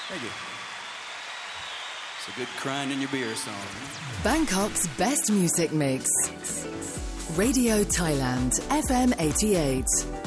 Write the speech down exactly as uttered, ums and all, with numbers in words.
Thank you. It's a good crying in your beer song. Bangkok's best music mix. Radio Thailand, F M eighty-eight.